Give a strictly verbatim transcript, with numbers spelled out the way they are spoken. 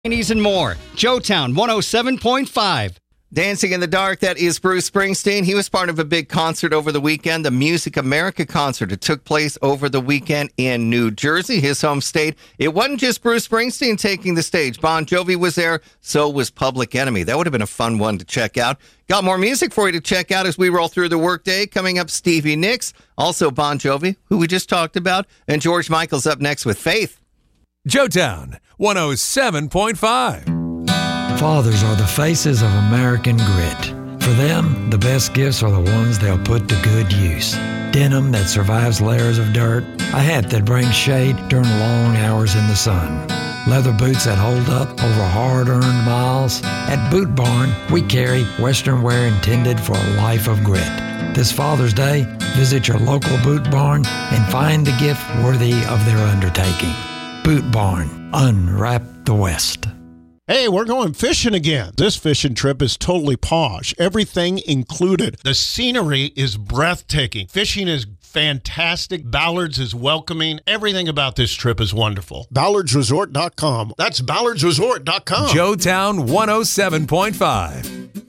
nineties and more. Joetown one oh seven point five. Dancing in the Dark, that is Bruce Springsteen. He was part of a big concert over the weekend, the Music America concert. It took place over the weekend in New Jersey, his home state. It wasn't just Bruce Springsteen taking the stage. Bon Jovi was there, so was Public Enemy. That would have been a fun one to check out. Got more music for you to check out as we roll through the workday. Coming up, Stevie Nicks, also Bon Jovi, who we just talked about, and George Michael's up next with Faith. Joetown one oh seven point five. Fathers are the faces of American grit. For them, the best gifts are the ones they'll put to good use. Denim that survives layers of dirt, a hat that brings shade during long hours in the sun, leather boots that hold up over hard-earned miles. At Boot Barn, we carry Western wear intended for a life of grit. This Father's Day, visit your local Boot Barn and find the gift worthy of their undertaking. Boot Barn, unwrap the West. Hey, we're going fishing again. This fishing trip is totally posh. Everything included. The scenery is breathtaking. Fishing is fantastic. Ballards is welcoming. Everything about this trip is wonderful. Ballards Resort dot com. That's Ballards Resort dot com. Joetown one oh seven point five.